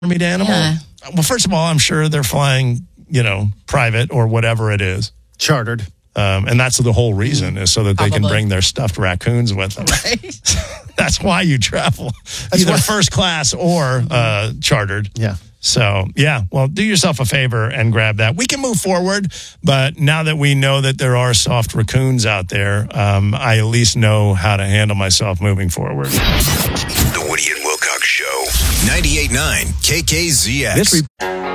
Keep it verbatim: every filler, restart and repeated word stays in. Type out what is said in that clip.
taxidermied animal. Yeah. Well, first of all, I'm sure they're flying, you know, private or whatever it is. Chartered. Um, and that's the whole reason is so that they can Probably. bring their stuffed raccoons with them. Right? That's why you travel. Either first class or uh, chartered. Yeah. So, yeah, well, do yourself a favor and grab that. We can move forward, but now that we know that there are soft raccoons out there, um, I at least know how to handle myself moving forward. The Woody and Wilcox Show. ninety-eight point nine K K Z X. This re-